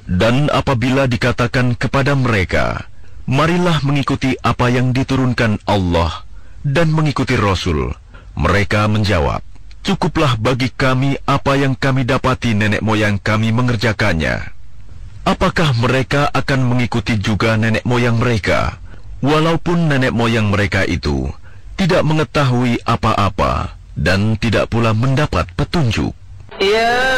Dan apabila dikatakan kepada mereka, marilah mengikuti apa yang diturunkan Allah dan mengikuti Rasul, mereka menjawab, cukuplah bagi kami apa yang kami dapati nenek moyang kami mengerjakannya. Apakah mereka akan mengikuti juga nenek moyang mereka, walaupun nenek moyang mereka itu tidak mengetahui apa-apa dan tidak pula mendapat petunjuk?